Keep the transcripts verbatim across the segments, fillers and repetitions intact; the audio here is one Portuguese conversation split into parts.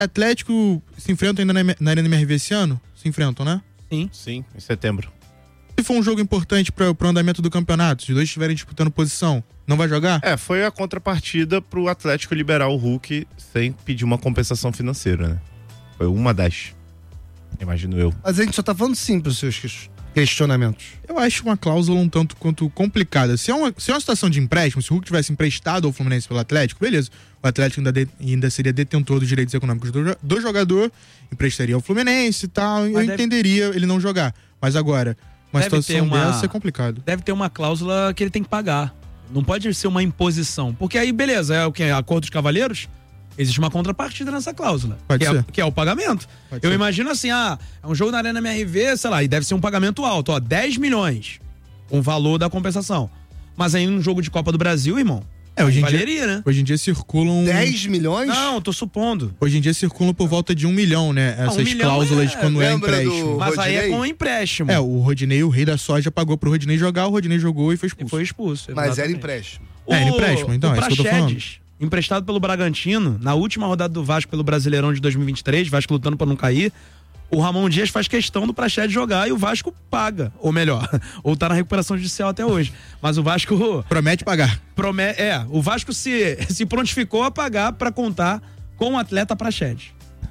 Atlético se enfrentam ainda na, na Arena M R V esse ano? Se enfrentam, né? Sim. Sim, em setembro. Se for um jogo importante para o andamento do campeonato, se os dois estiverem disputando posição, não vai jogar? É, foi a contrapartida pro Atlético liberar o Hulk sem pedir uma compensação financeira, né? Foi uma das, imagino eu. Mas a gente só tá falando simples os seus questionamentos. Eu acho uma cláusula um tanto quanto complicada. Se é uma, se é uma situação de empréstimo, se o Hulk tivesse emprestado ao Fluminense pelo Atlético, beleza. O Atlético ainda, de, ainda seria detentor dos direitos econômicos do, do jogador, emprestaria ao Fluminense e tal, eu deve... entenderia ele não jogar. Mas agora, uma deve situação uma... dessa é complicado. Deve ter uma cláusula que ele tem que pagar. Não pode ser uma imposição. Porque aí, beleza, é o que? Acordo dos cavalheiros? Existe uma contrapartida nessa cláusula. Pode que, ser. É, que é o pagamento. Pode Eu ser. imagino assim, ah, é um jogo na Arena M R V, sei lá, e deve ser um pagamento alto, ó, dez milhões. O valor da compensação. Mas aí num jogo de Copa do Brasil, irmão, É, hoje em valeria, dia, né? Hoje em dia circulam... dez milhões? Não, tô supondo. Hoje em dia circulam por volta de um milhão, né? Essas um milhão cláusulas é- quando é lembra empréstimo. do- Mas aí é Rodinei? com empréstimo. É, o Rodinei, o rei da soja, pagou pro Rodinei jogar, o Rodinei jogou e foi E expulso. foi expulso. Mas era exatamente. empréstimo. O, É, era empréstimo, então, o é isso que eu tô falando. Praxedes, emprestado pelo Bragantino, na última rodada do Vasco pelo Brasileirão de dois mil e vinte e três, Vasco lutando pra não cair, o Ramon Dias faz questão do Praxedes jogar e o Vasco paga, ou melhor, ou tá na recuperação judicial até hoje. Mas o Vasco Promete pagar. promete, é, o Vasco se, se prontificou a pagar pra contar com o atleta Praxedes.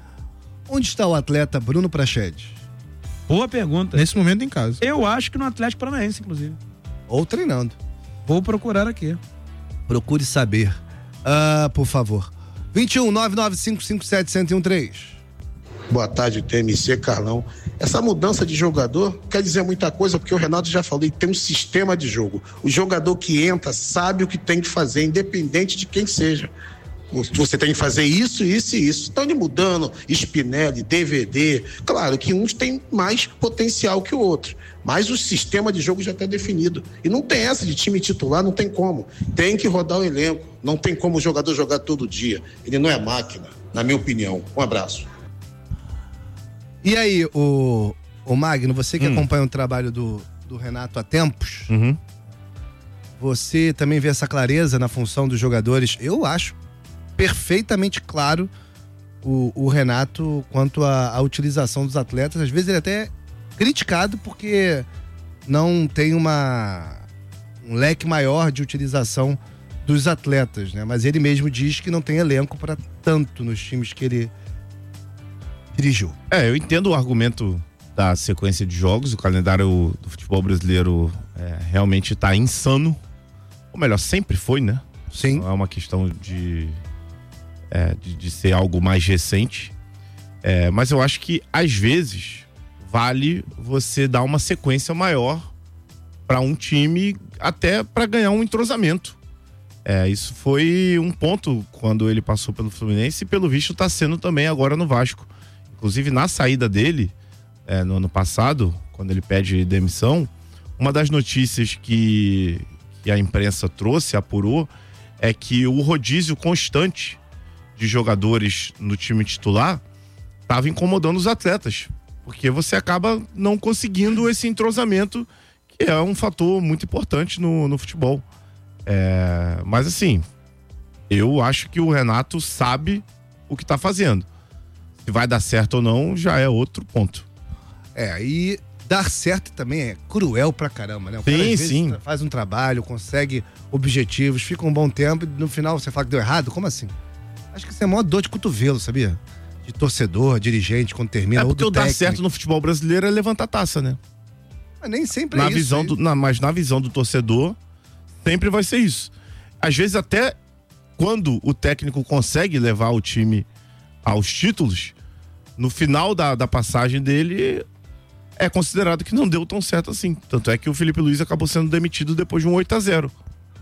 Onde está o atleta Bruno Praxedes? Boa pergunta. Nesse momento em casa. Eu acho que no Atlético Paranaense, inclusive. Ou treinando. Vou procurar aqui. Procure saber. Ah, por favor. vinte e um, nove nove cinco cinco sete, zero um três. Boa tarde, T M C, Carlão. Essa mudança de jogador quer dizer muita coisa, porque o Renato já falou, tem um sistema de jogo. O jogador que entra sabe o que tem que fazer, independente de quem seja. Você tem que fazer isso, isso e isso. Estão mudando Spinelli, D V D. Claro que uns têm mais potencial que o outro, mas o sistema de jogo já está definido. E não tem essa de time titular, não tem como. Tem que rodar o elenco. Não tem como o jogador jogar todo dia. Ele não é máquina, na minha opinião. Um abraço. E aí, o, o Magno, você que Hum. acompanha o trabalho do, do Renato há tempos, Uhum. você também vê essa clareza na função dos jogadores? Eu acho perfeitamente claro o, o Renato quanto à, à utilização dos atletas. Às vezes ele é até criticado porque não tem uma, um leque maior de utilização dos atletas, né? Mas ele mesmo diz que não tem elenco para tanto nos times que ele dirigiu. É, eu entendo o argumento da sequência de jogos. O calendário do futebol brasileiro é, realmente tá insano. Ou melhor, sempre foi, né? Sim. Não é uma questão de, é, de, de ser algo mais recente. É, mas eu acho que, às vezes, vale você dar uma sequência maior para um time, até para ganhar um entrosamento. É, isso foi um ponto quando ele passou pelo Fluminense e, pelo visto, está sendo também agora no Vasco. Inclusive, na saída dele, é, no ano passado, quando ele pede demissão, uma das notícias que, que a imprensa trouxe, apurou, é que o rodízio constante de jogadores no time titular estava incomodando os atletas, porque você acaba não conseguindo esse entrosamento, que é um fator muito importante no, no futebol. É, mas assim, eu acho que o Renato sabe o que está fazendo. Se vai dar certo ou não, já é outro ponto. É, e dar certo também é cruel pra caramba, né? O Sim, cara, às vezes, sim. faz um trabalho, consegue objetivos, fica um bom tempo e no final você fala que deu errado? Como assim? Acho que isso é a maior dor de cotovelo, sabia? De torcedor, dirigente, quando termina, É ou porque do o dar técnico. certo no futebol brasileiro é levantar taça, né? Mas nem sempre Na é isso. visão hein? do, na, mas na visão do torcedor, sempre vai ser isso. Às vezes, até quando o técnico consegue levar o time aos títulos, no final da, da passagem dele, é considerado que não deu tão certo assim. Tanto é que o Felipe Luiz acabou sendo demitido depois de um oito a zero.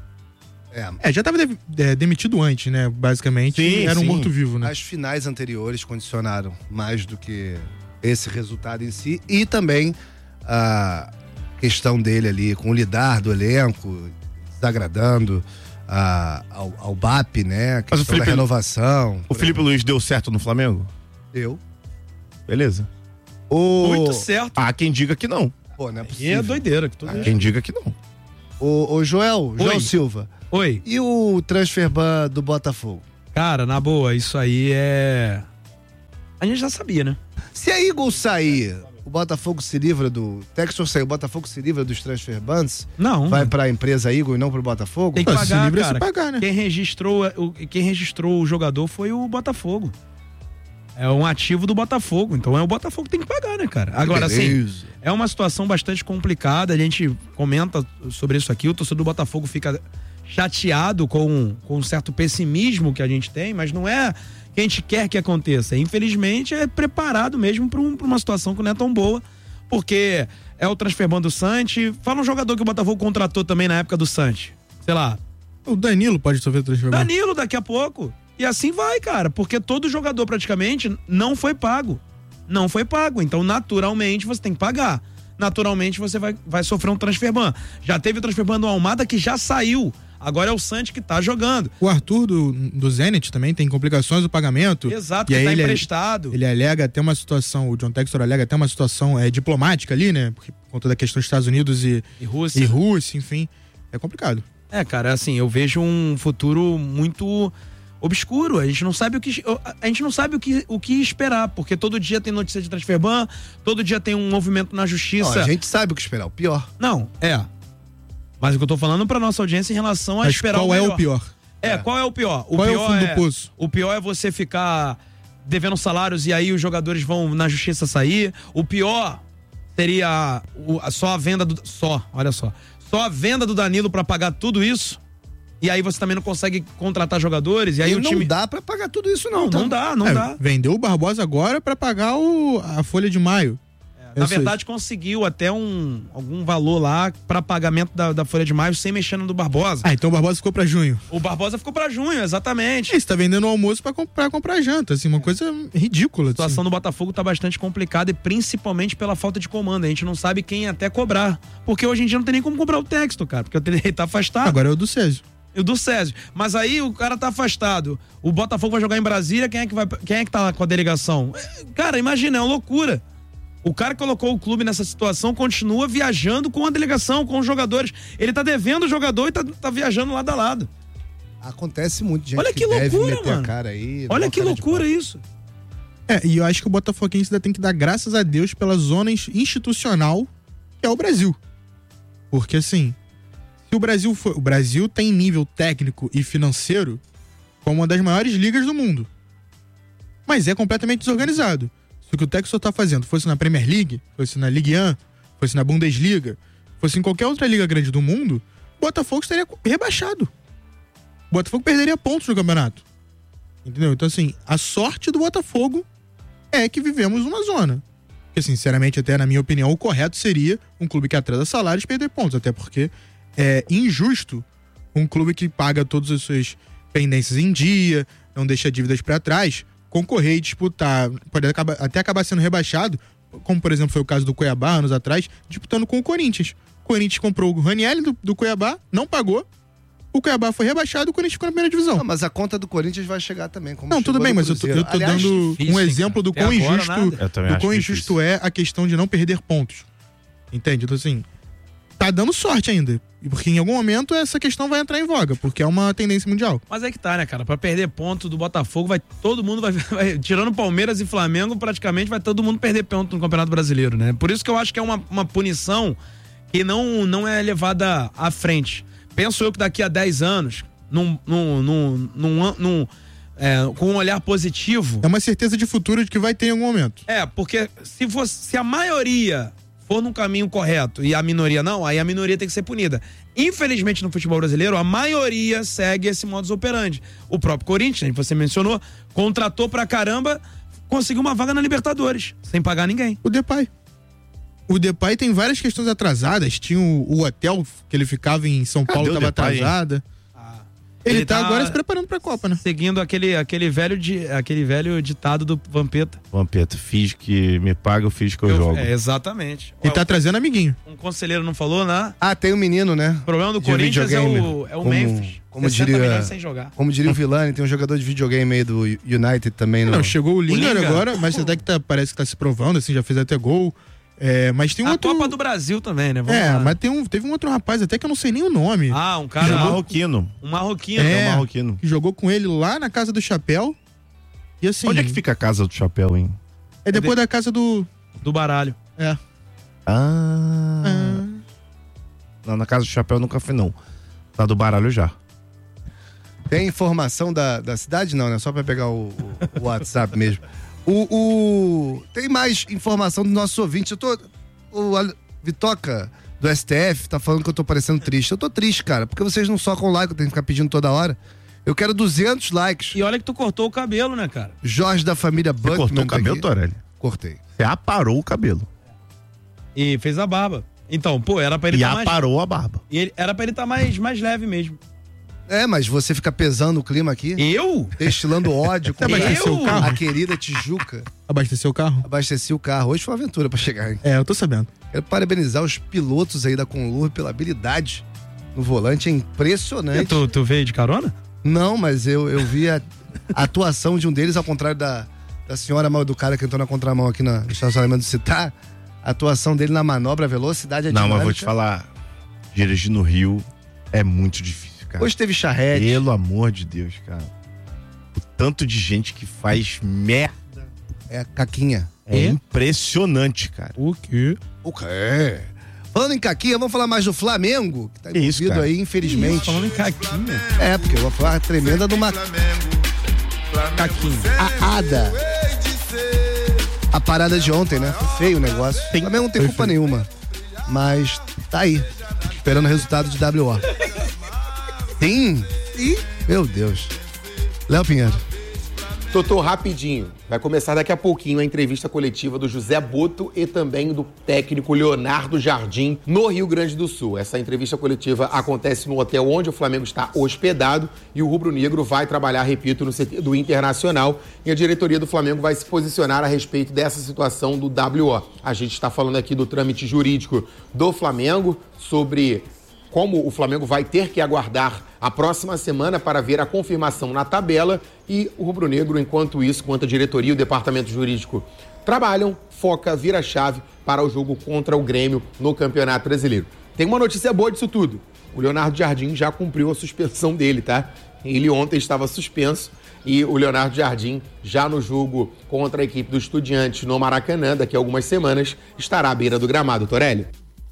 É, É, já tava de- é, demitido antes, né? Basicamente. Sim, era um sim. morto-vivo, né? as finais anteriores condicionaram mais do que esse resultado em si e também a questão dele ali com o lidar do elenco, desagradando a, ao, ao B A P, né? A Mas o questão Felipe- da renovação. O Felipe Luiz deu certo no Flamengo? Eu. Beleza. O... Muito certo. Há quem diga que não. Pô, não é E é possível. doideira. Que tudo Há isso. quem diga que não. O, o Joel, Joel Oi. Silva. Oi. E o transfer ban do Botafogo? Cara, na boa, isso aí é... A gente já sabia, né? Se a Eagle sair, o Botafogo se livra do... Textor sair, o Botafogo se livra dos transfer bans? Não. Vai pra empresa Eagle e não pro Botafogo? Tem que Pô, se pagar, livra, cara. se pagar, né? Quem registrou, o, quem registrou o jogador foi o Botafogo. É um ativo do Botafogo, então é o Botafogo que tem que pagar, né, cara? Agora, assim, é uma situação bastante complicada, a gente comenta sobre isso aqui, o torcedor do Botafogo fica chateado com, com um certo pessimismo que a gente tem, mas não é que a gente quer que aconteça. Infelizmente, é preparado mesmo para um, pra uma situação que não é tão boa, porque é o transfer ban do Santos. Fala um jogador que o Botafogo contratou também na época do Santos. Sei lá. O Danilo pode sofrer transfer ban. Danilo daqui a pouco. E assim vai, cara, porque todo jogador praticamente não foi pago. Não foi pago. Então, naturalmente, você tem que pagar. Naturalmente, você vai, vai sofrer um transfer ban. Já teve o transfer ban do Almada que já saiu. Agora é o Santos que tá jogando. O Arthur do, do Zenit também tem complicações do pagamento. Exato, e que aí tá ele, emprestado. Ele alega até uma situação, o John Textor alega até uma situação é, diplomática ali, né? Porque, por conta da questão dos Estados Unidos e, E Rússia. e Rússia, enfim. É complicado. É, cara, assim, eu vejo um futuro muito obscuro. A gente não sabe o que a gente não sabe o que, o que esperar, porque todo dia tem notícia de transfer ban, todo dia tem um movimento na justiça. Não, a gente sabe o que esperar, o pior. Não, é. Mas o que eu tô falando pra nossa audiência em relação a Mas esperar qual o é melhor. o pior? É, qual é o pior? O Qual é o pior fundo do poço? O pior é você ficar devendo salários e aí os jogadores vão na justiça sair. O pior seria o, só a venda do... Só, olha só. Só a venda do Danilo pra pagar tudo isso. E aí você também não consegue contratar jogadores. E aí E o não time... dá pra pagar tudo isso não, Não, tá? não dá, não É, dá. vendeu o Barbosa agora pra pagar o, a folha de maio. Na Ou verdade, conseguiu até um, algum valor lá pra pagamento da, da folha de maio sem mexer no do Barbosa. Ah, então o Barbosa ficou pra junho. O Barbosa ficou pra junho, exatamente. E você tá vendendo o almoço pra comprar, comprar janta, assim, uma coisa ridícula. A situação do Botafogo tá bastante complicada e principalmente pela falta de comando. A gente não sabe quem até cobrar. Porque hoje em dia não tem nem como cobrar o texto, cara. Porque ele tá afastado. Agora é o do Césio. E o do Césio. Mas aí o cara tá afastado. O Botafogo vai jogar em Brasília, quem é que vai, quem é que tá lá com a delegação? Cara, imagina, é uma loucura. O cara que colocou o clube nessa situação continua viajando com a delegação, com os jogadores. Ele tá devendo o jogador e tá, tá viajando lado a lado. Acontece muito, gente. Olha que deve loucura, meter mano. a cara aí. Olha dar que cara de loucura pau. isso. É, e eu acho que o Botafoguense ainda tem que dar graças a Deus pela zona institucional que é o Brasil. Porque assim, se o Brasil for, o Brasil tem nível técnico e financeiro como uma das maiores ligas do mundo. Mas é completamente desorganizado. Se o que o Textor tá fazendo fosse na Premier League, fosse na Ligue um, fosse na Bundesliga, fosse em qualquer outra liga grande do mundo, o Botafogo estaria rebaixado. O Botafogo perderia pontos no campeonato. Entendeu? Então, assim, a sorte do Botafogo é que vivemos uma zona. Porque, sinceramente, até na minha opinião, o correto seria um clube que atrasa salários perder pontos. Até porque é injusto um clube que paga todas as suas pendências em dia, não deixa dívidas pra trás, concorrer e disputar, pode acabar, até acabar sendo rebaixado, como por exemplo foi o caso do Cuiabá anos atrás, disputando com o Corinthians. O Corinthians comprou o Ranieri do, do Cuiabá, não pagou, o Cuiabá foi rebaixado e o Corinthians ficou na primeira divisão. Não, mas a conta do Corinthians vai chegar também. Como Não, tudo chegou bem, do mas eu tô, Cruzeiro. eu tô Aliás, dando difícil, um hein, exemplo do cara? quão Até agora, injusto, nada. Eu também do acho quão difícil. injusto é a questão de não perder pontos. Entende? Então assim, tá dando sorte ainda. Porque em algum momento essa questão vai entrar em voga, porque é uma tendência mundial. Mas é que tá, né, cara? Pra perder ponto do Botafogo, vai todo mundo vai, vai tirando Palmeiras e Flamengo, praticamente vai todo mundo perder ponto no Campeonato Brasileiro, né? Por isso que eu acho que é uma, uma punição que não, não é levada à frente. Penso eu que daqui a dez anos, num, num, num, num, num, é, com um olhar positivo. É uma certeza de futuro de que vai ter em algum momento. É, porque se, fosse, se a maioria for num caminho correto e a minoria não, aí a minoria tem que ser punida. Infelizmente, no futebol brasileiro, a maioria segue esse modus operandi. O próprio Corinthians, você mencionou, contratou pra caramba, conseguiu uma vaga na Libertadores, sem pagar ninguém. O Depay. O Depay tem várias questões atrasadas. Tinha o, o hotel que ele ficava em São Cadê Paulo, o tava Depay, hein? atrasada. Ele, Ele tá, tá- agora se preparando pra Copa, né? Seguindo aquele, aquele, velho, di- aquele velho ditado do Vampeta. Vampeta, fiz que me paga, eu fiz que eu, jogo. É, exatamente. Ele tá trazendo amiguinho. Um conselheiro não falou, né? Ah, tem um menino, né? O problema do De Corinthians é videogame. o, é o Como- Memphis. como sessenta diria- milhões sem jogar. Como diria o Vilani, tem um jogador de videogame aí do United também. No... Não, chegou o Lingard Lingard? agora, mas até que tá, parece que tá se provando, assim, já fez até gol. É, mas tem um A outro... Copa do Brasil também, né? Vamos É, lá. mas tem um, teve um outro rapaz, até que eu não sei nem o nome, Ah, um É cara... marroquino. Um marroquino. É. É um marroquino. que jogou com ele lá na Casa do Chapéu. E assim... Onde é que fica a Casa do Chapéu, hein? É depois da casa do... Do baralho. É. Ah. Ah. Não, na Casa do Chapéu eu nunca fui, não. Na do baralho já. Tem informação da, da cidade? Não, né? Só pra pegar o, o, o WhatsApp mesmo. O, o... Tem mais informação dos nossos ouvintes. Eu tô... O Al- Vitoca do S T F tá falando que eu tô parecendo triste. Eu tô triste, cara, porque vocês não socam like, eu tenho que ficar pedindo toda hora. Eu quero duzentos likes. E olha que tu cortou o cabelo, né, cara? Jorge da família Você Buckman. cortou o tá cabelo, aqui. Torelli? Cortei. Você aparou o cabelo. E fez a barba. Então, pô, era pra ele E tá mais... aparou a barba. E ele, era pra ele estar tá mais, mais leve mesmo. É, mas você fica pesando o clima aqui, Eu? destilando ódio com Você abasteceu o carro? a querida Tijuca. Abasteceu o carro? Abasteci o carro. Hoje foi uma aventura pra chegar, hein? É, eu tô sabendo. Quero parabenizar os pilotos aí da Conlur pela habilidade no volante. É E impressionante. tu, tu veio de carona? Não, mas eu, eu vi a, a atuação de um deles, ao contrário da, da senhora mal educada que entrou na contramão aqui na, no estacionamento do Citar. A atuação dele na manobra, a velocidade é Não, mas dinâmica. vou te falar. Dirigir no Rio é muito difícil, cara. Hoje teve charrete. Pelo amor de Deus, cara. O tanto de gente que faz merda É a caquinha. é É? impressionante, cara. O quê? O quê? Falando em caquinha, vamos falar mais do Flamengo, que tá Que isso, envolvido cara? aí, infelizmente. Falando em caquinha. É, porque eu vou falar uma tremenda de uma Caquinha. a Ada. A parada de ontem, né? Foi feio o negócio. O Flamengo não tem culpa nenhuma. Mas tá aí, esperando o resultado de W O. Sim. Ih, meu Deus. Léo Pinheiro. Totô, rapidinho. Vai começar daqui a pouquinho a entrevista coletiva do José Boto e também do técnico Leonardo Jardim no Rio Grande do Sul. Essa entrevista coletiva acontece no hotel onde o Flamengo está hospedado e o Rubro Negro vai trabalhar, repito, no C T do Internacional, e a diretoria do Flamengo vai se posicionar a respeito dessa situação do W O. A gente está falando aqui do trâmite jurídico do Flamengo, sobre como o Flamengo vai ter que aguardar a próxima semana para ver a confirmação na tabela, e o Rubro Negro, enquanto isso, enquanto a diretoria e o departamento jurídico trabalham, foca, vira a chave para o jogo contra o Grêmio no Campeonato Brasileiro. Tem uma notícia boa disso tudo. O Leonardo Jardim já cumpriu a suspensão dele, tá? Ele ontem estava suspenso e o Leonardo Jardim, já no jogo contra a equipe do Estudiantes no Maracanã, daqui a algumas semanas, estará à beira do gramado. Torelli?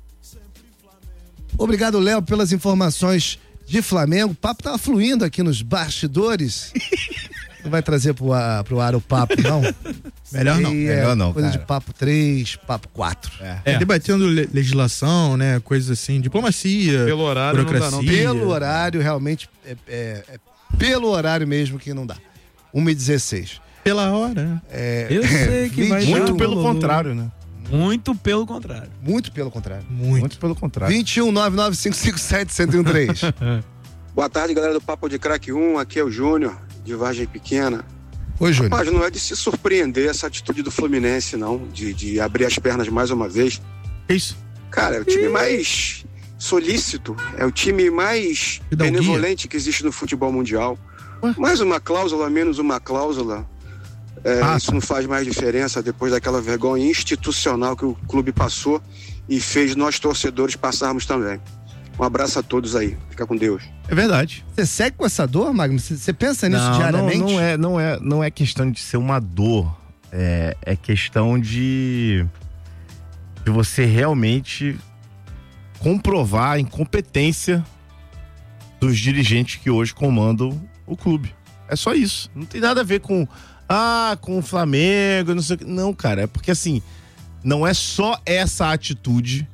Obrigado, Léo, pelas informações de Flamengo. O papo tava fluindo aqui nos bastidores. Não vai trazer pro ar, pro ar o papo, não? Melhor não. E é melhor não, coisa cara. de papo três, papo quatro. É. É. Debatendo le- legislação, né? Coisas assim, diplomacia, Pelo horário não dá, burocracia. não. Pelo horário, realmente, é, é- é pelo horário mesmo que não dá. uma e dezesseis. Pela hora, né? É, Eu sei que vai Muito dar pelo bololô. contrário, né? Muito pelo contrário. muito pelo contrário. Muito. Muito pelo contrário. vinte e um, nove nove cinco cinco sete, um zero um três. Boa tarde, galera do Papo de Crack um. Aqui é o Júnior, de Vargem Pequena. Oi, Júnior. Mas não é de se surpreender essa atitude do Fluminense, não, de, de abrir as pernas mais uma vez. É isso. Cara, é o time mais solícito, é o time mais E dá um benevolente que existe no futebol mundial. Ué? Mais uma cláusula, menos uma cláusula. É, Ah, isso não faz mais diferença depois daquela vergonha institucional que o clube passou e fez nós torcedores passarmos também. Um abraço a todos aí. Fica com Deus. É verdade. Você segue com essa dor, Magno? Você você pensa nisso Não, diariamente? Não, não, é, não, é, não é questão de ser uma dor. É, é questão de, de você realmente comprovar a incompetência dos dirigentes que hoje comandam o clube. É só isso. Não tem nada a ver com, ah, com o Flamengo, não sei o que. Não, cara, é porque assim, não é só essa atitude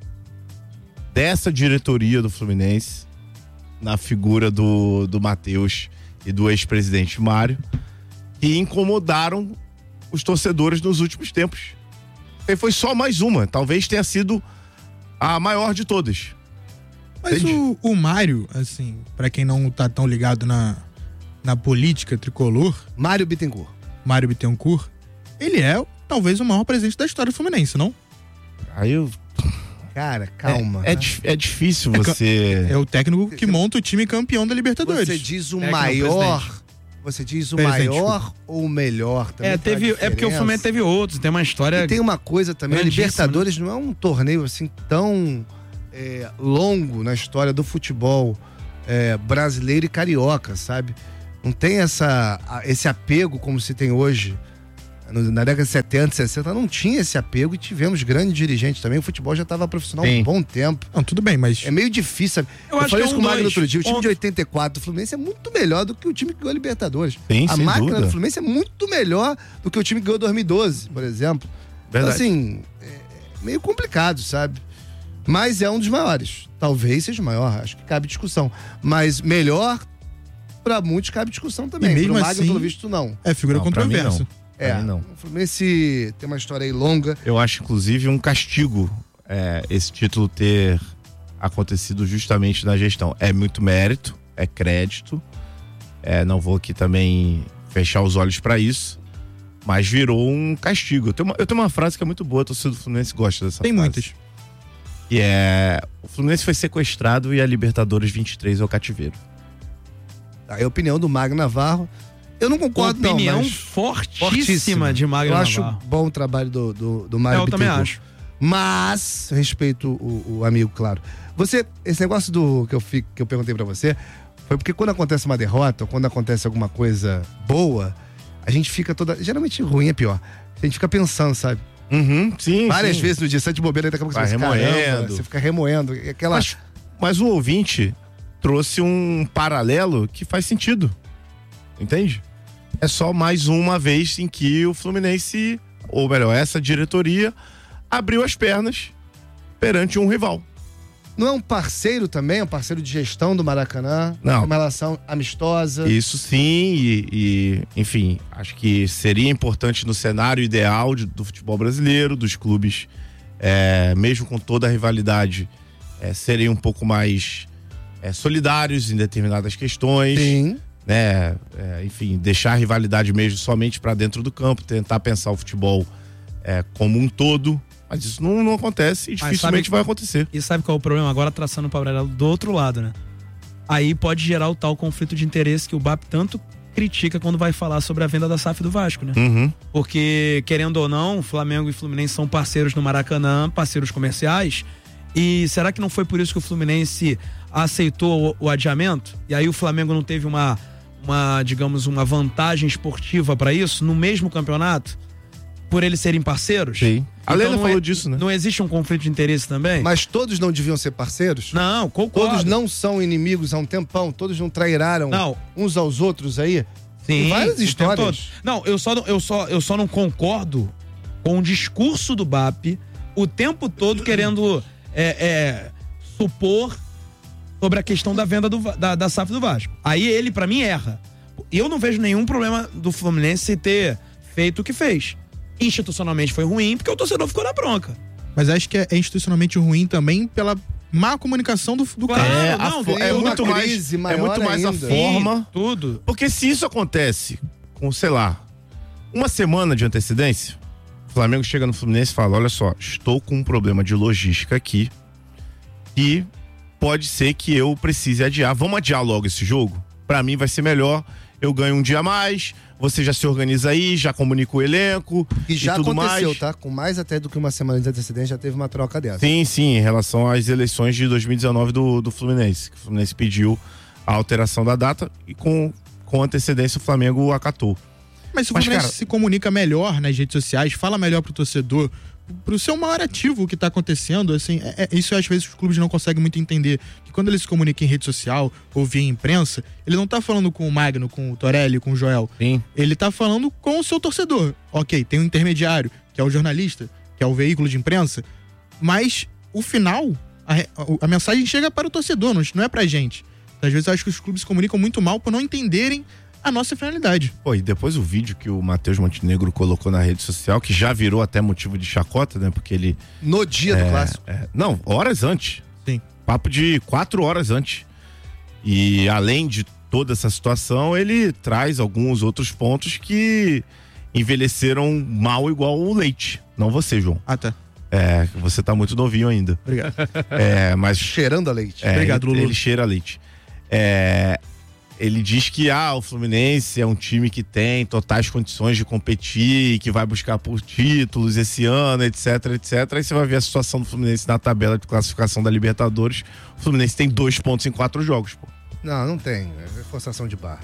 dessa diretoria do Fluminense, na figura do, do Matheus e do ex-presidente Mário, que incomodaram os torcedores nos últimos tempos. E foi só mais uma, talvez tenha sido a maior de todas. Mas Entende? o, o Mário, assim, pra quem não tá tão ligado na, na política tricolor, Mário Bittencourt. Mário Bittencourt, ele é talvez o maior presidente da história do Fluminense, não? Aí eu, Cara, calma. é, é, di- é difícil É que- você... É o técnico que monta o time campeão da Libertadores. Você diz o Técnico, maior. presidente. Você diz o Presidente, ou o melhor também. É, tem uma teve, é porque o diferença. Fluminense teve outros, tem uma história. E tem uma coisa também, a grandíssima, Libertadores não é um torneio assim tão é, longo na história do futebol é, brasileiro e carioca, sabe? Não tem essa, esse apego como se tem hoje. Na década de setenta, sessenta, não tinha esse apego e tivemos grandes dirigentes também. O futebol já estava profissional há um bom tempo. Não, tudo bem, mas... É meio difícil, sabe? Eu, Eu acho falei que isso é um com o Magno dois. outro dia. O time Ponto. de oitenta e quatro do Fluminense é muito melhor do que o time que ganhou a Libertadores. Sim, a sem máquina dúvida. do Fluminense é muito melhor do que o time que ganhou dois mil e doze, por exemplo. Verdade. Então, assim, é meio complicado, sabe? Mas é um dos maiores. Talvez seja o maior, acho que cabe discussão. Mas melhor, pra muitos cabe discussão também. E mesmo Pro Magno, assim- pelo visto, não. É figura Não, pra mim, controversa. não. É, Pra mim, não. o Fluminense tem uma história aí longa. Eu acho, inclusive, um castigo é, esse título ter acontecido justamente na gestão. É muito mérito, é crédito. É, não vou aqui também fechar os olhos pra isso. Mas virou um castigo. Eu tenho uma, eu tenho uma frase que é muito boa, a torcida do Fluminense gosta dessa Tem frase. muitas. Que é: o Fluminense foi sequestrado e a Libertadores vinte e três é o cativeiro. Aí a opinião do Magno Navarro. Eu não concordo, Opinião não, mas fortíssima, de Magno Eu acho Navarro. bom o trabalho do, do, do É, Mário eu também Bittencourt. acho. Mas, respeito o, o amigo, claro. Você, esse negócio do que eu, fico, que eu perguntei pra você, foi porque quando acontece uma derrota, ou quando acontece alguma coisa boa, a gente fica toda... Geralmente ruim é pior. A gente fica pensando, sabe? Uhum, sim. Várias sim. vezes no dia, você tá de bobeira, daqui a pouco Vai você pensa, remoendo. caramba, você fica remoendo. E Aquela... Mas, mas o ouvinte trouxe um paralelo que faz sentido. Entende? É só mais uma vez em que o Fluminense, ou melhor, essa diretoria, abriu as pernas perante um rival. Não é um parceiro também, um parceiro de gestão do Maracanã? Não. Uma relação amistosa? Isso sim, e, e, enfim, acho que seria importante no cenário ideal de- do futebol brasileiro, dos clubes, é, mesmo com toda a rivalidade, é, serem um pouco mais é, solidários em determinadas questões. Sim. Né, é, enfim, deixar a rivalidade mesmo somente para dentro do campo, tentar pensar o futebol é, como um todo, mas isso não, não acontece e Mas dificilmente sabe- vai acontecer. E sabe qual é o problema? Agora traçando o paralelo do outro lado, né? Aí pode gerar o tal conflito de interesse que o B A P tanto critica quando vai falar sobre a venda da S A F do Vasco, né? Uhum. Porque, querendo ou não, Flamengo e Fluminense são parceiros no Maracanã, parceiros comerciais. E será que não foi por isso que o Fluminense aceitou o, o adiamento? E aí o Flamengo não teve uma, uma digamos, uma vantagem esportiva pra isso no mesmo campeonato? Por eles serem parceiros? Sim. A Leila não falou é- disso, né? Não existe um conflito de interesse também? Mas todos não deviam ser parceiros? Não, concordo. Todos não são inimigos há um tempão? Todos não trairaram Não. uns aos outros aí? Sim, Tem várias o tempo histórias. todo. Não, eu só, não- eu, só, eu só não concordo com o discurso do B A P o tempo todo querendo é, é, supor sobre a questão da venda do, Va- da, da S A F do Vasco. Aí ele, pra mim, erra. Eu não vejo nenhum problema do Fluminense ter feito o que fez. Institucionalmente foi ruim, porque o torcedor ficou na bronca. Mas acho que é é institucionalmente ruim também pela má comunicação do, do Claro. cara. É, a não, fo- tem é uma muito mais, crise é maior muito mais a ainda. forma. Tudo. Porque se isso acontece com, sei lá, uma semana de antecedência, o Flamengo chega no Fluminense e fala: olha só, estou com um problema de logística aqui e pode ser que eu precise adiar. Vamos adiar logo esse jogo? Pra mim vai ser melhor. Eu ganho um dia a mais, você já se organiza aí, já comunica o elenco E já e tudo aconteceu, mais. tá? Com mais até do que uma semana de antecedência já teve uma troca dessa. Sim, sim, em relação às eleições de dois mil e dezenove do, do Fluminense. Que o Fluminense pediu a alteração da data e com, com antecedência o Flamengo acatou. Mas se o Mas, Fluminense cara- se comunica melhor nas redes sociais, fala melhor pro torcedor, pro seu maior ativo o que tá acontecendo, assim, é, é- isso às vezes os clubes não conseguem muito entender. Que quando ele se comunica em rede social ou via imprensa, ele não tá falando com o Magno, com o Torelli, com o Joel. Sim. Ele tá falando com o seu torcedor. Ok, tem um intermediário, que é o jornalista, que é o veículo de imprensa, mas o final, a, re- a- a mensagem chega para o torcedor, não, não é pra gente. Às vezes eu acho que os clubes se comunicam muito mal por não entenderem a nossa finalidade. Pô, e depois o vídeo que o Matheus Montenegro colocou na rede social, que já virou até motivo de chacota, né? Porque ele. No dia do clássico. é, não, horas antes. Sim. Papo de quatro horas antes. E além de toda essa situação, ele traz alguns outros pontos que envelheceram mal igual o leite. Não você, João. Ah, tá. É, você tá muito novinho ainda. Obrigado. É, mas Cheirando a leite. é, Obrigado, ele, Lulu. ele cheira leite. É, ele diz que ah, o Fluminense é um time que tem totais condições de competir, que vai buscar por títulos esse ano, etc, etcétera. Aí você vai ver a situação do Fluminense na tabela de classificação da Libertadores. O Fluminense tem dois pontos em quatro jogos, pô. Não, não tem. É forçação de barra.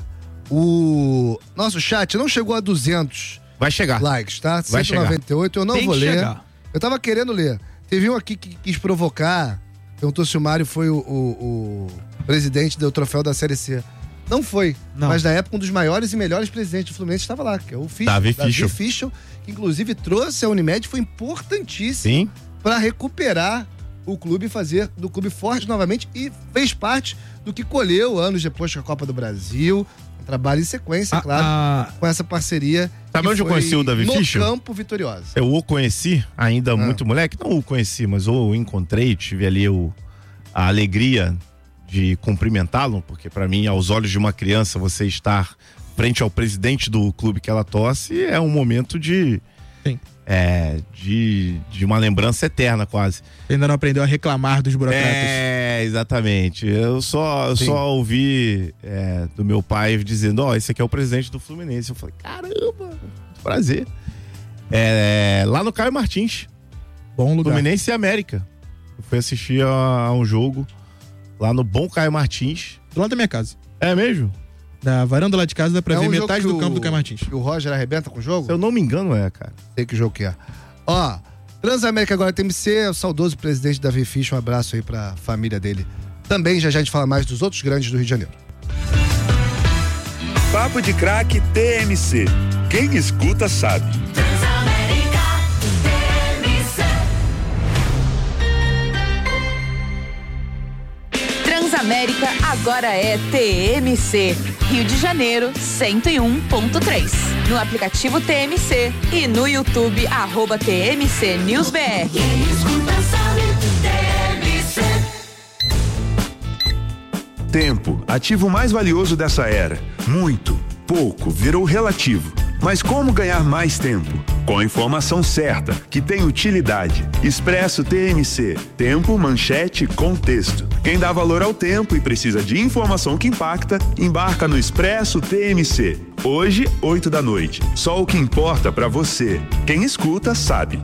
O nosso chat não chegou a duzentos Vai chegar. likes, tá? Vai cento e noventa e oito, eu não Tem vou que ler. chegar. Eu tava querendo ler. Teve um aqui que quis provocar, perguntou se o Mário foi o, o, o presidente do troféu da Série C. Não foi, Não. mas na época um dos maiores e melhores presidentes do Fluminense estava lá, que é o Fischel. Davi Fischel. Fischel, que inclusive trouxe a Unimed, foi importantíssimo Sim. para recuperar o clube e fazer do clube forte novamente e fez parte do que colheu anos depois com a Copa do Brasil. Um trabalho em sequência, A- claro, a- com essa parceria. Sabe que onde eu foi conheci o Davi no Fischel? campo vitoriosa. Eu o conheci, ainda Ah. muito moleque. Não o conheci, mas eu o encontrei, tive ali o, a alegria de cumprimentá-lo, porque pra mim, aos olhos de uma criança, você estar frente ao presidente do clube que ela torce é um momento de... Sim. É, de, de uma lembrança eterna, quase. Ainda não aprendeu a reclamar dos burocratas. É, exatamente. Eu só, eu Sim. só ouvi é, do meu pai dizendo, ó, oh, esse aqui é o presidente do Fluminense. Eu falei, caramba, muito prazer. É, lá no Caio Martins, Bom lugar. Fluminense e América. Eu fui assistir a, a um jogo lá no Bom Caio Martins. Do lado da minha casa. É mesmo? Da varanda lá de casa dá pra É ver um jogo metade que do o- campo do Caio Martins. Que o Roger arrebenta com o jogo? Se eu não me engano, é, cara. Sei que jogo que é. Ó, Transamérica agora T M C, o saudoso presidente Davi Fisch, um abraço aí pra família dele. Também já já a gente fala mais dos outros grandes do Rio de Janeiro. Papo de Craque T M C. Quem escuta sabe. Transamérica agora é T M C. Rio de Janeiro, cento e um ponto três. No aplicativo T M C e no YouTube, arroba T M C News B R. Tempo, ativo mais valioso dessa era. Muito, pouco, virou relativo. Mas como ganhar mais tempo? Com a informação certa, que tem utilidade. Expresso T M C. Tempo, manchete, contexto. Quem dá valor ao tempo e precisa de informação que impacta, embarca no Expresso T M C. Hoje, oito da noite. Só o que importa pra você. Quem escuta, sabe.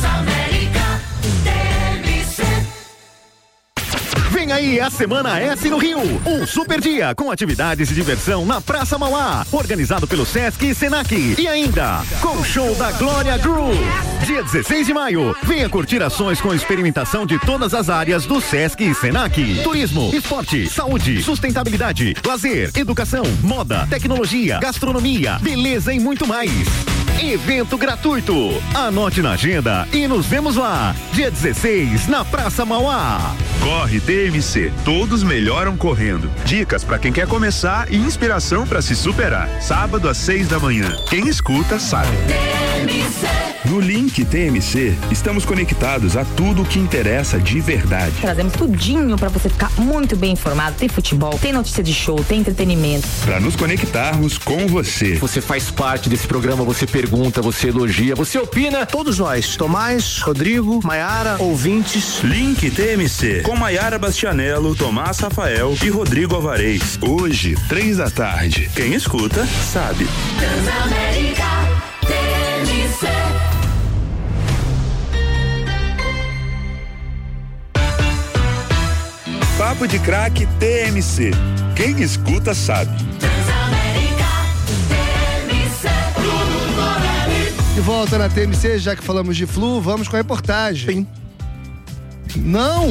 Vem aí a Semana S no Rio, um super dia com atividades e diversão na Praça Mauá, organizado pelo Sesc e Senac. E ainda, com o show da Glória Groove. Dia dezesseis de maio, venha curtir ações com experimentação de todas as áreas do Sesc e Senac. Turismo, esporte, saúde, sustentabilidade, lazer, educação, moda, tecnologia, gastronomia, beleza e muito mais. Evento gratuito. Anote na agenda e nos vemos lá. Dia dezesseis, na Praça Mauá. Corre T M C, todos melhoram correndo. Dicas pra quem quer começar e inspiração pra se superar. Sábado às seis da manhã. Quem escuta sabe. No Link T M C, estamos conectados a tudo o que interessa de verdade. Trazemos tudinho pra você ficar muito bem informado. Tem futebol, tem notícia de show, tem entretenimento. Pra nos conectarmos com você. Você faz parte desse programa, você pergunta, você elogia, você opina. Todos nós, Tomás, Rodrigo, Maiara, ouvintes. Link T M C, com Maiara Bastianello, Tomás Rafael e Rodrigo Alvarez. Hoje, três da tarde. Quem escuta, sabe. Transamérica T M C. Papo de Craque T M C. Quem escuta sabe. De volta na T M C, já que falamos de Flu, vamos com a reportagem. Sim. Não!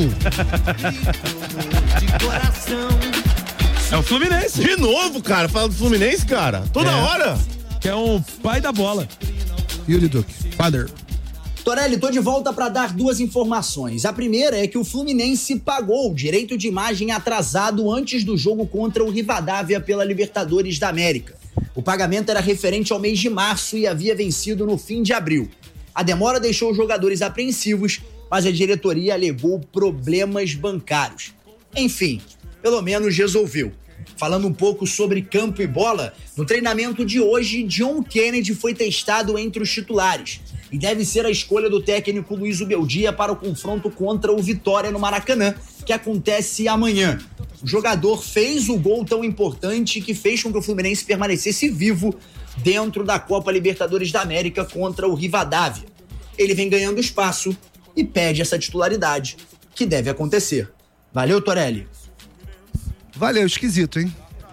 É o Fluminense. De novo, cara, fala do Fluminense, cara. Toda É. hora. Que é o pai da bola. Yuri Duque. Father. Torelli, tô de volta para dar duas informações. A primeira é que o Fluminense pagou o direito de imagem atrasado antes do jogo contra o Rivadavia pela Libertadores da América. O pagamento era referente ao mês de março e havia vencido no fim de abril. A demora deixou os jogadores apreensivos, mas a diretoria alegou problemas bancários. Enfim, pelo menos resolveu. Falando um pouco sobre campo e bola, no treinamento de hoje, John Kennedy foi testado entre os titulares e deve ser a escolha do técnico Luiz Ubeldia para o confronto contra o Vitória no Maracanã, que acontece amanhã. O jogador fez o gol tão importante que fez com que o Fluminense permanecesse vivo dentro da Copa Libertadores da América contra o Rivadavia. Ele vem ganhando espaço e pede essa titularidade, que deve acontecer. Valeu, Torelli. Valeu, esquisito, hein?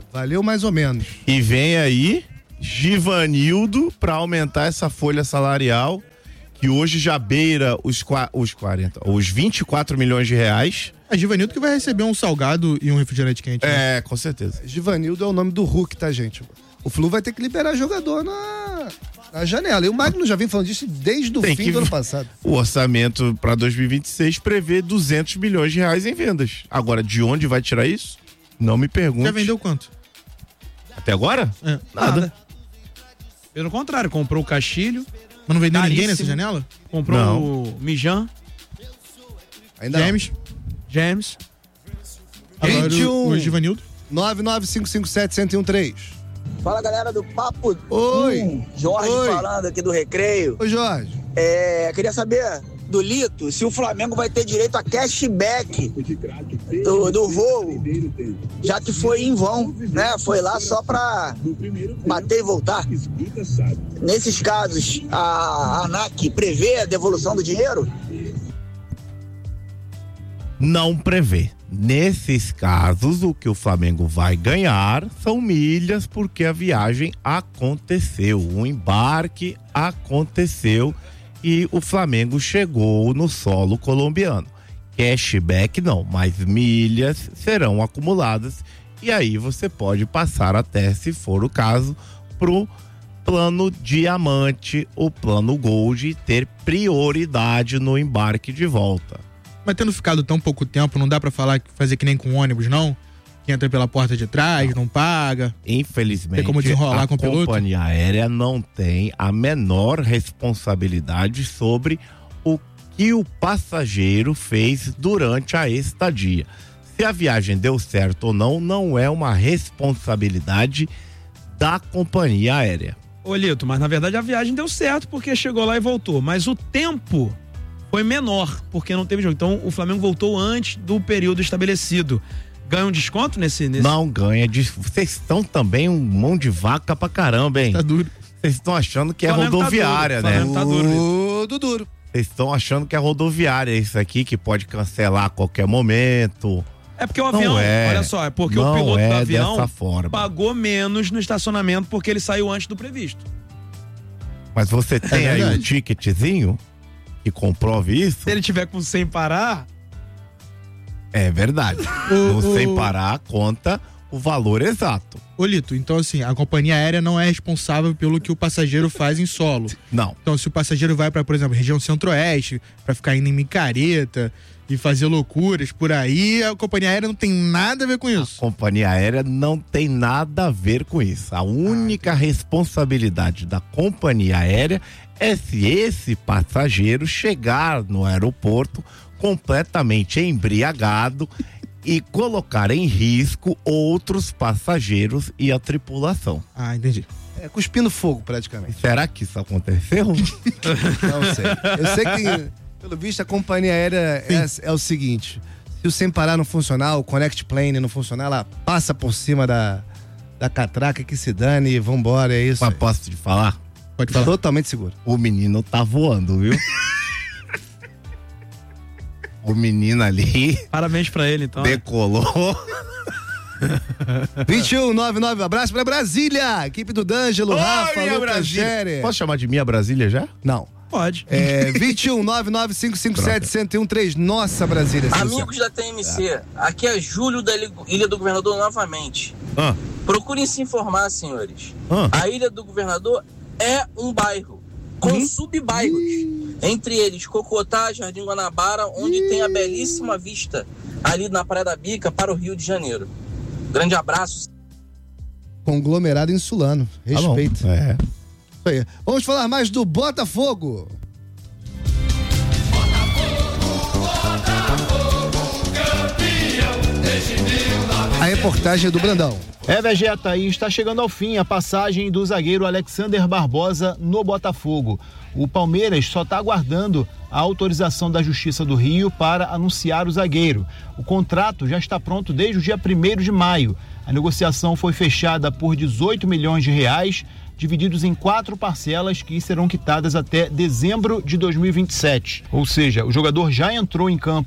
Valeu mais ou menos. E vem aí Givanildo pra aumentar essa folha salarial, que hoje já beira os, os quarenta, os vinte e quatro milhões de reais. É Givanildo que vai receber um salgado e um refrigerante quente. Né? É, com certeza. Givanildo é o nome do Hulk, tá, gente? O Flu vai ter que liberar jogador na, na janela. E o Magno já vem falando disso desde o fim que... do ano passado. O orçamento para dois mil e vinte e seis prevê duzentos milhões de reais em vendas. Agora, de onde vai tirar isso? Não me pergunte. Já vendeu quanto? Até agora? É. Nada. Nada. Pelo contrário, comprou o Castilho. Mas não vendeu Caríssimo. ninguém nessa janela? Comprou Não. o Mijan. Ainda James. James. Agora vinte e um. o, o Givanildo. nove nove cinco cinco sete, um zero um três. Fala, galera do Papo. Oi. Hum, Jorge Oi. falando aqui do Recreio. Ô, Jorge. É, queria saber do Lito se o Flamengo vai ter direito a cashback do, do voo, já que foi em vão, né? Foi lá só pra bater e voltar. Nesses casos, a ANAC prevê a devolução do dinheiro? Não prevê. Nesses casos, o que o Flamengo vai ganhar são milhas, porque a viagem aconteceu, o embarque aconteceu e o Flamengo chegou no solo colombiano. Cashback não, mas milhas serão acumuladas e aí você pode passar até, se for o caso, pro plano diamante, o plano gold, e ter prioridade no embarque de volta. Mas tendo ficado tão pouco tempo, não dá pra falar, fazer que nem com ônibus, não? Que entra pela porta de trás, não paga. Infelizmente, tem como desenrolar a com o piloto? companhia aérea não tem a menor responsabilidade sobre o que o passageiro fez durante a estadia. Se a viagem deu certo ou não, não é uma responsabilidade da companhia aérea. Ô, Lito, mas na verdade a viagem deu certo porque chegou lá e voltou. Mas o tempo foi menor, porque não teve jogo. Então o Flamengo voltou antes do período estabelecido. Ganha um desconto nesse... nesse... Não ganha. Vocês estão também um mão de vaca pra caramba, hein? Tá duro. Vocês estão achando que é rodoviária, tá né? tá duro. Tudo duro. Vocês estão achando que é rodoviária isso aqui, que pode cancelar a qualquer momento. É porque o avião, é, olha só, é porque não o piloto é do avião dessa forma. pagou menos no estacionamento porque ele saiu antes do previsto. Mas você tem É aí um verdade. ticketzinho que comprove isso? Se ele tiver com sem parar, É verdade. O- No o- sem parar, conta o valor exato. Ô, Lito, então assim, a companhia aérea não é responsável pelo que o passageiro faz em solo. Não. Então, se o passageiro vai pra, por exemplo, região centro-oeste, pra ficar indo em micareta e fazer loucuras por aí, a companhia aérea não tem nada a ver com isso. Companhia aérea não tem nada a ver com isso. A única responsabilidade da companhia aérea é se esse passageiro chegar no aeroporto completamente embriagado e colocar em risco outros passageiros e a tripulação. Ah, entendi. É cuspindo fogo, praticamente. Será que isso aconteceu? Não sei. Eu sei que, pelo visto, a companhia aérea é, é o seguinte: se o sem parar não funcionar, o Connect Plane não funcionar, ela passa por cima da, da catraca, que se dane e vambora, é isso. Mas posso te falar? Pode falar. Totalmente seguro. O menino tá voando, viu? O menino ali parabéns pra ele, então. né? decolou. vinte e um, nove nove, abraço pra Brasília, equipe do D'Angelo, Rafa, minha Lucas, Brasília. Shere. Posso chamar de minha Brasília já? Não. Pode. É vinte e um, nove nove cinco cinco sete, um zero um três, nossa Brasília. Amigos da T M C, aqui é Júlio da Ilha do Governador novamente. Ah. Procurem se informar, senhores. Ah. A Ilha do Governador é um bairro com Uhum. sub-bairros. Entre eles, Cocotá, Jardim Guanabara, onde tem a belíssima vista ali na Praia da Bica para o Rio de Janeiro. Grande abraço. Conglomerado insulano. Respeito. Tá bom. É. Isso aí. Vamos falar mais do Botafogo. A reportagem é do Brandão. É, Vegeta, e está chegando ao fim a passagem do zagueiro Alexander Barbosa no Botafogo. O Palmeiras só está aguardando a autorização da Justiça do Rio para anunciar o zagueiro. O contrato já está pronto desde o dia primeiro de maio. A negociação foi fechada por dezoito milhões de reais, divididos em quatro parcelas que serão quitadas até dezembro de dois mil e vinte e sete. Ou seja, o jogador já entrou em campo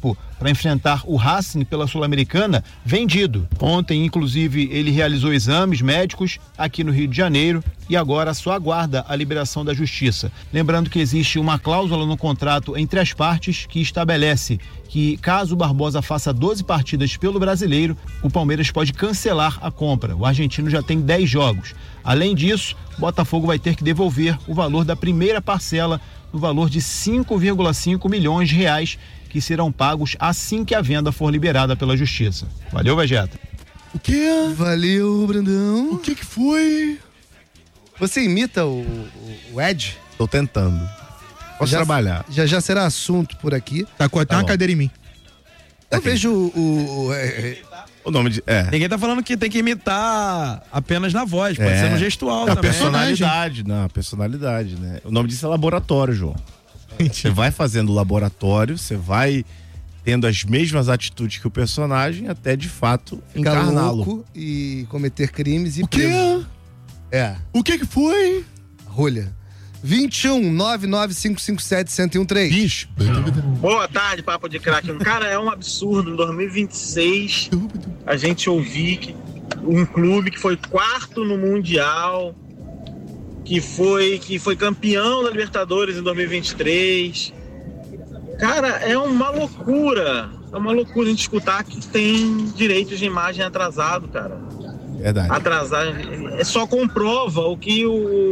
para enfrentar o Racing pela Sul-Americana, vendido. Ontem, inclusive, ele realizou exames médicos aqui no Rio de Janeiro e agora só aguarda a liberação da Justiça. Lembrando que existe uma cláusula no contrato entre as partes que estabelece que, caso o Barbosa faça doze partidas pelo Brasileiro, o Palmeiras pode cancelar a compra. O argentino já tem dez jogos. Além disso, o Botafogo vai ter que devolver o valor da primeira parcela, no valor de cinco vírgula cinco milhões de reais, que serão pagos assim que a venda for liberada pela Justiça. Valeu, Vegeta. O quê? Valeu, Brandão. O que que foi? Você imita o, o, o Ed? Tô tentando. Posso já, trabalhar. Já já será assunto por aqui. Tá com até Tá uma bom. cadeira em mim. Eu vejo o... o, o é, O nome de... É. Ninguém tá falando que tem que imitar apenas na voz, pode É. ser no gestual a também. personalidade, não, a personalidade, né? O nome disso é laboratório, João. Você vai fazendo o laboratório, você vai tendo as mesmas atitudes que o personagem até de fato ficar encarná-lo. louco e cometer crimes e O quê? preso. É. O que que foi? Rolha. vinte e um, nove nove cinco cinco sete, um zero um três. Bicho. Boa tarde, Papo de Crack. Cara, é um absurdo. Em dois mil e vinte e seis, a gente ouvir que um clube que foi quarto no Mundial, que foi, que foi campeão da Libertadores em dois mil e vinte e três. Cara, é uma loucura. É uma loucura a gente escutar que tem direitos de imagem atrasado, cara. Verdade. Atrasar. É só comprova o que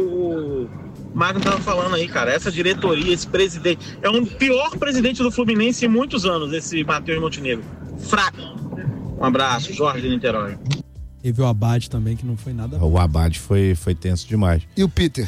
o Magno tava falando aí, cara. Essa diretoria, esse presidente. É um pior presidente do Fluminense em muitos anos, esse Matheus Montenegro. Fraco. Um abraço, Jorge de Niterói. Teve o Abade também, que não foi nada. O Abade foi, foi tenso demais. E o Peter?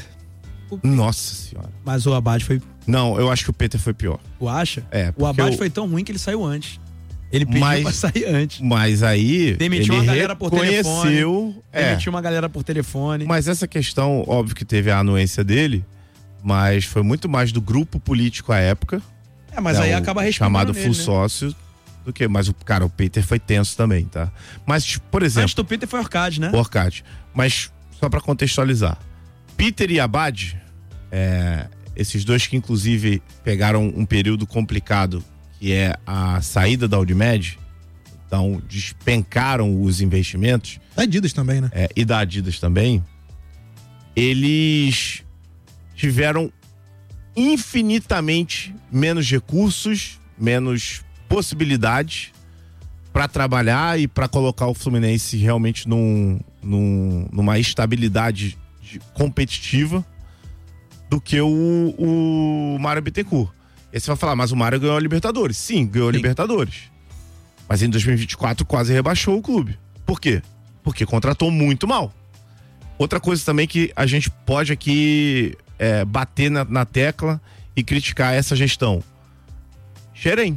Nossa senhora. Mas o Abade foi. Não, eu acho que o Peter foi pior. Tu acha? É, O porque Abade eu- foi tão ruim que ele saiu antes. Ele pediu Mas- pra sair antes. Mas aí Demitiu ele uma galera por telefone. reconheceu, é. Demitiu uma galera por telefone. Mas essa questão, óbvio que teve a anuência dele, mas foi muito mais do grupo político à época. É, mas né, aí o acaba respondendo chamado nele, full né? sócio do que, mas o cara, o Peter foi tenso também, tá? Mas tipo, por exemplo, Antes do Peter foi Orcade, né? o Orcade. Mas só pra contextualizar, Peter e Abade, é, esses dois que inclusive pegaram um período complicado, que é a saída da Unimed, então despencaram os investimentos. Da Adidas também, né? É, e da Adidas também. Eles tiveram infinitamente menos recursos, menos possibilidades para trabalhar e para colocar o Fluminense realmente num, num, numa estabilidade de- competitiva do que o, o Mário Bittencourt. E aí você vai falar, mas o Mário ganhou a Libertadores. Sim, ganhou a Libertadores. Mas em dois mil e vinte e quatro quase rebaixou o clube. Por quê? Porque contratou muito mal. Outra coisa também que a gente pode aqui é, bater na, na tecla e criticar essa gestão. Xerém.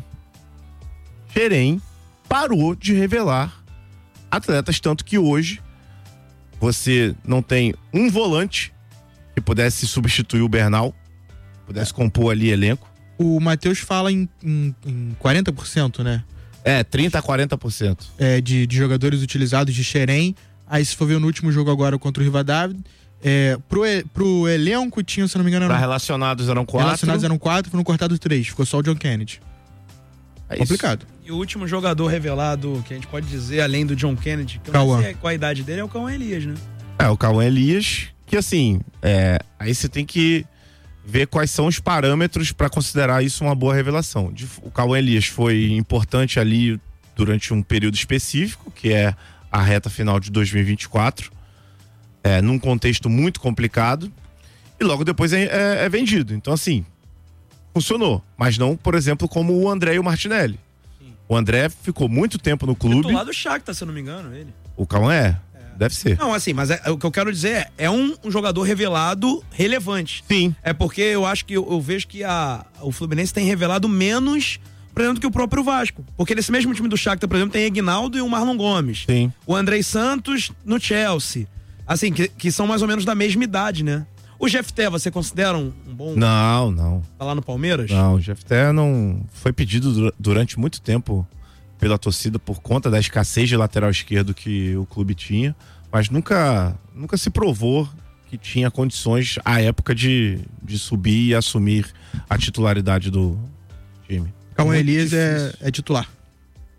Xerém parou de revelar atletas, tanto que hoje você não tem um volante que pudesse substituir o Bernal, pudesse compor ali elenco. O Matheus fala em, em, em quarenta por cento, né? É, trinta a quarenta por cento. É, de, de jogadores utilizados de Xerém. Aí se for ver no último jogo agora contra o Rivadavia, é, pro, e- pro elenco tinha, se não me engano, Pra eram, relacionados eram quatro. relacionados eram quatro, foram cortados três. Ficou só o John Kennedy. É Complicado. E o último jogador revelado, que a gente pode dizer, além do John Kennedy, que eu Cauã. não sei qual a idade dele, é o Cauã Elias, né? É, o Cauã Elias, que assim, é, aí você tem que ver quais são os parâmetros para considerar isso uma boa revelação. De- O Cauã Elias foi importante ali durante um período específico, que é a reta final de dois mil e vinte e quatro, é, num contexto muito complicado, e logo depois é, é- é vendido. Então, assim, funcionou, mas não, por exemplo, como o André e o Martinelli. O André ficou muito tempo no clube. Titular do Shakhtar, se eu não me engano, ele. O Cauã é? Deve ser. Não, assim, mas é- é o que eu quero dizer é, é um, um jogador revelado relevante. Sim. É porque eu acho que eu, eu vejo que a, o Fluminense tem revelado menos, por exemplo, do que o próprio Vasco. Porque nesse mesmo time do Shakhtar, por exemplo, tem Aguinaldo e o Marlon Gomes. Sim. O Andrei Santos no Chelsea. Assim, que, que são mais ou menos da mesma idade, né? O Jefté, você considera um, um bom... Não, não. Tá lá no Palmeiras? Não, o Jefté não foi pedido dura- durante muito tempo pela torcida por conta da escassez de lateral esquerdo que o clube tinha, mas nunca, nunca se provou que tinha condições à época de, de subir e assumir a titularidade do time. Cauã Muito Elias é, difícil. é titular.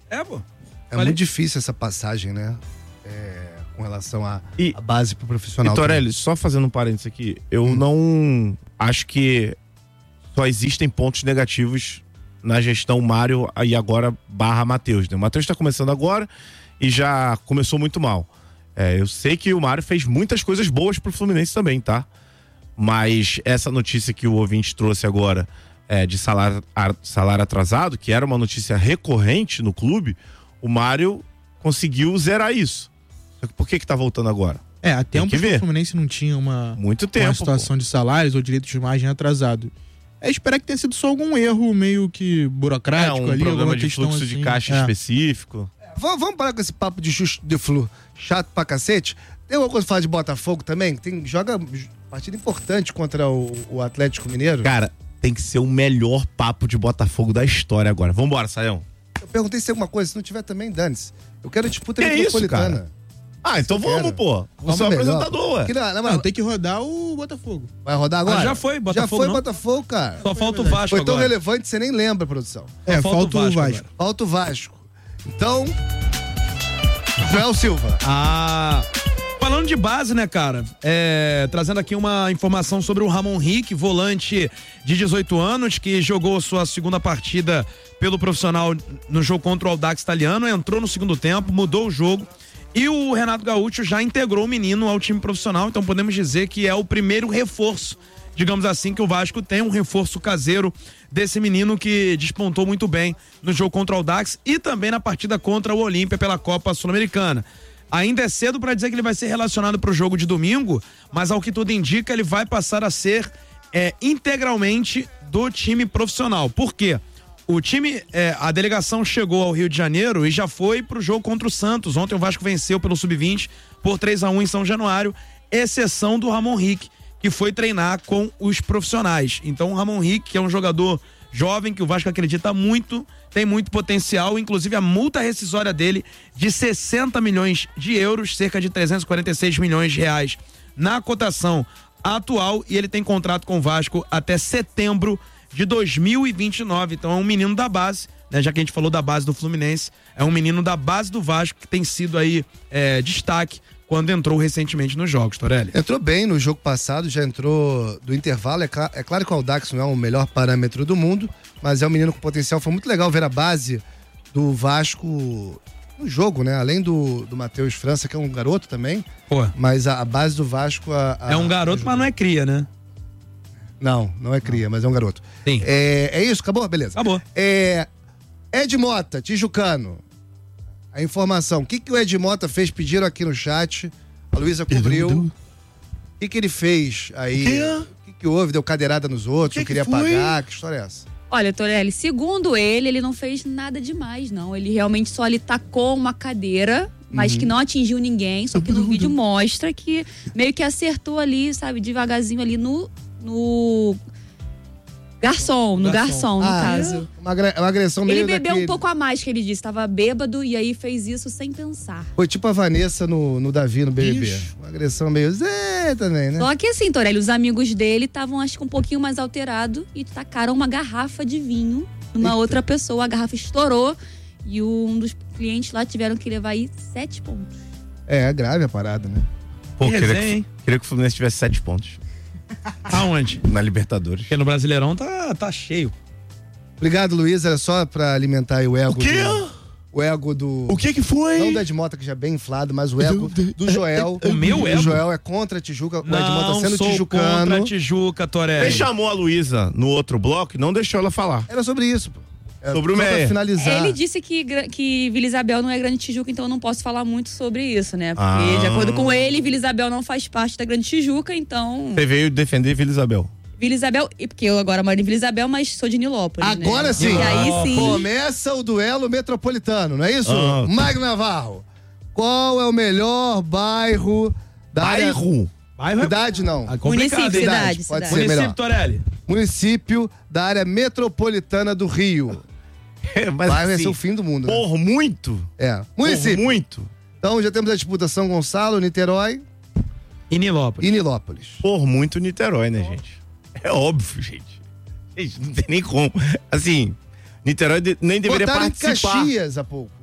É, pô. É muito difícil essa passagem, né? É, com relação à E- à base pro profissional. E Torelli, só fazendo um parênteses aqui, eu não acho que só existem pontos negativos na gestão Mário e agora barra Matheus, né? O Matheus tá começando agora e já começou muito mal. É, eu sei que o Mário fez muitas coisas boas pro Fluminense também, tá? Mas essa notícia que o ouvinte trouxe agora é, de salário, a- salário atrasado, que era uma notícia recorrente no clube, o Mário conseguiu zerar isso. Só que por que que tá voltando agora? É, há Tem tempo que que ver. o Fluminense não tinha uma, Muito uma tempo, situação de salários ou direito de imagem atrasado. É esperar que tenha sido só algum erro meio que burocrático É, um ali, problema alguma de questão fluxo assim. de caixa É. específico. V- vamos parar com esse papo de, just, de flu chato pra cacete. Tem alguma coisa pra falar de Botafogo também? Tem, joga partida importante contra o, o Atlético Mineiro. Cara, tem que ser o melhor papo de Botafogo da história agora. Vambora, Saião. Eu perguntei se tem alguma coisa. Se não tiver também, dane-se. Eu quero disputa Que isso, metropolitana. cara? Ah, então Eu vamos, quero. pô. Você é o melhor. apresentador, ué. Que na- na- Não, tem que rodar o Botafogo. Vai rodar agora? Ah, já foi, Botafogo, Já foi não? Botafogo, cara. Só falta o Vasco Foi tão agora. relevante que você nem lembra, produção. É, falta falta o o Vasco Vasco. agora. Falta o Vasco. Então, Joel Silva. Ah, falando de base, né, cara? É, trazendo aqui uma informação sobre o Ramon Rick, volante de dezoito anos, que jogou sua segunda partida pelo profissional no jogo contra o Audax Italiano, entrou no segundo tempo, mudou o jogo. E o Renato Gaúcho já integrou o menino ao time profissional, então podemos dizer que é o primeiro reforço, digamos assim, que o Vasco tem, um reforço caseiro desse menino que despontou muito bem no jogo contra o Audax e também na partida contra o Olímpia pela Copa Sul-Americana. Ainda é cedo para dizer que ele vai ser relacionado para o jogo de domingo, mas ao que tudo indica, ele vai passar a ser é, integralmente do time profissional. Por quê? O time, é, a delegação chegou ao Rio de Janeiro e já foi pro jogo contra o Santos. Ontem o Vasco venceu pelo sub vinte por três a um em São Januário, exceção do Ramon Rick, que foi treinar com os profissionais. Então o Ramon Rick, que é um jogador jovem, que o Vasco acredita muito, tem muito potencial, inclusive a multa rescisória dele de sessenta milhões de euros, cerca de trezentos e quarenta e seis milhões de reais na cotação atual, e ele tem contrato com o Vasco até setembro de dois mil e vinte e nove. Então é um menino da base, né? Já que a gente falou da base do Fluminense, é um menino da base do Vasco que tem sido aí é, destaque quando entrou recentemente nos jogos, Torelli. Entrou bem no jogo passado, já entrou do intervalo. É, cl- é claro que o Audax não é o melhor parâmetro do mundo, mas é um menino com potencial. Foi muito legal ver a base do Vasco no jogo, né? Além do, do Matheus França, que é um garoto também. Pô. Mas a, a base do Vasco... A, a, É um garoto, mas não é cria, né? Não, não é cria, mas é um garoto. Sim. É, é isso? Acabou? Beleza. Acabou. É, Ed Mota, Tijucano. A informação. O que, que o Ed Mota fez? Pediram aqui no chat. A Luísa cobriu. O que, que ele fez aí? O que, que houve? Deu cadeirada nos outros? Que não que queria foi? pagar? Que história é essa? Olha, Torelli, segundo ele, ele não fez nada demais, não. Ele realmente só ali tacou uma cadeira, mas Uhum. que não atingiu ninguém. Só que no vídeo mostra que meio que acertou ali, sabe, devagarzinho ali no, no garçom, no garçom, no Ah, caso. Uma, agra- uma agressão Ele meio bebeu daquele... um pouco a mais, que ele disse. Tava bêbado e aí fez isso sem pensar. Foi tipo a Vanessa no, no Davi, no B B B. Ixi. Uma agressão meio zé também, né? Só que assim, Torelli, os amigos dele estavam, acho que um pouquinho mais alterados e tacaram uma garrafa de vinho numa outra pessoa. A garrafa estourou e um dos clientes lá tiveram que levar aí sete pontos. É, é grave a parada, né? Pô, Que queria, resenha, hein? que, queria que o Fluminense tivesse sete pontos Aonde? na Libertadores. Porque no Brasileirão tá, tá cheio. Obrigado, Luiz. Era só pra alimentar aí o ego O quê? do... O ego do... O que que foi? Não do Ed Mota, que já é bem inflado, mas o ego do Joel. O meu ego? O Joel é contra a Tijuca. O Ed Não Mota sendo sou tijucano. contra a Tijuca, Torelli. Ele chamou a Luísa no outro bloco e não deixou ela falar. Era sobre isso, pô. É, Sobre o só pra Meia. finalizar. Ele disse que, gra- que Vila Isabel não é Grande Tijuca, então eu não posso falar muito sobre isso, né? Porque, Ah. de acordo com ele, Vila Isabel não faz parte da Grande Tijuca, então. Você veio defender Vila Isabel. Vila Isabel, e porque eu agora moro em Vila Isabel, mas sou de Nilópolis. Agora né? sim. E aí sim. Começa o duelo metropolitano, não é isso? Ah. Magno Navarro. Qual é o melhor bairro da área... Bairro? Bairro é Cidade, não. é complicado, Município, hein? cidade, Pode cidade. ser Município, melhor. Torelli. Município da área metropolitana do Rio. É, mas Bairro é assim, ser o fim do mundo, né? por muito. É. Por Município. muito. Então já temos a disputa São Gonçalo, Niterói E Nilópolis. e Nilópolis. Por muito Niterói, né, gente? É óbvio, gente. Gente, não tem nem como. Assim, Niterói de- nem deveria Botaram em participar. Caxias há pouco.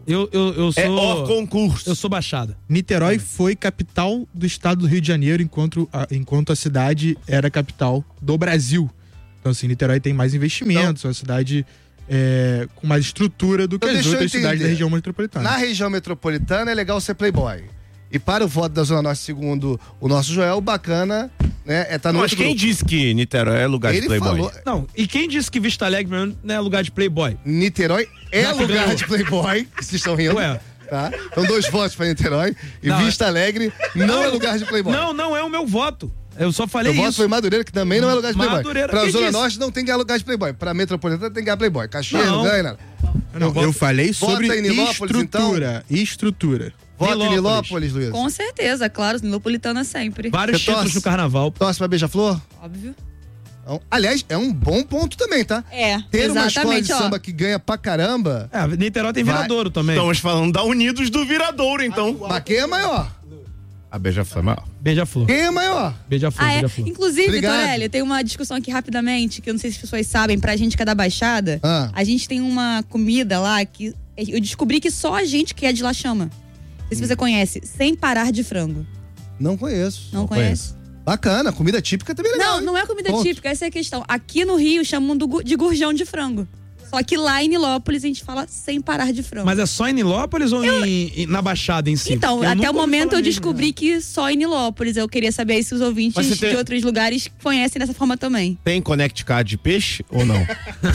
Eu, eu, eu sou. É o concurso. Eu sou Baixada. Niterói foi capital do estado do Rio de Janeiro, enquanto a, enquanto a cidade era capital do Brasil. Então, assim, Niterói tem mais investimentos, é uma cidade é, com mais estrutura do que Então, as deixa eu outras cidades entender. da região metropolitana. Na região metropolitana é legal ser playboy. E para o voto da Zona Norte, segundo o nosso Joel, bacana, né? É tá no Mas outro quem grupo. disse que Niterói é lugar Ele de playboy? falou- Não, e quem disse que Vista Alegre não é lugar de playboy? Niterói é Já que lugar ganhou. de playboy, que vocês estão rindo. Ué. Tá? Então, dois votos para Niterói. E Não, Vista Alegre não é lugar de playboy. Não, não é o meu voto. Eu só falei O voto isso. foi Madureira, que também não é lugar de playboy. Madureira, Pra quem Zona disse? Norte não tem que ganhar lugar de playboy. Pra Metropolitana tem que ganhar playboy. Caxias não, Não. ganha nada. Não, eu falei sobre Vota em Nilópolis, estrutura. Estrutura. Vota em Nilópolis. Nilópolis, Luiz. Com certeza, claro, Nilopolitana sempre. Vários Você títulos torce? no carnaval. Torce pra Beija-Flor? Óbvio. Então, aliás, é um bom ponto também, tá? É, Ter uma escola exatamente, de ó. samba que ganha pra caramba. É, Niterói tem Vai. Viradouro também. Estamos falando da Unidos do Viradouro, então. Mas quem é maior? A Beija-Flor é maior. Beija-Flor. Quem é maior? Beija-Flor, Ah, é? Beija-Flor. Inclusive, Obrigado. Torelli, tem uma discussão aqui rapidamente, que eu não sei se as pessoas sabem, pra gente que é da Baixada, Ah. a gente tem uma comida lá que eu descobri que só a gente que é de lá chama. Não sei se você conhece, sem parar de frango. Não conheço. Não, conhece? Bacana, comida típica também é legal. Não, hein? não é comida Ponto. típica, essa é a questão. Aqui no Rio chamam do gu- de gurjão de frango. Só que lá em Nilópolis a gente fala sem parar de frango. Mas é só em Nilópolis ou em, em- na Baixada em si? Então, Porque eu até nunca o ouvi momento falar eu nisso, descobri né? que só em Nilópolis. Eu queria saber aí se os ouvintes Mas você de tem- outros lugares conhecem dessa forma também. Tem Connect Card de peixe ou não?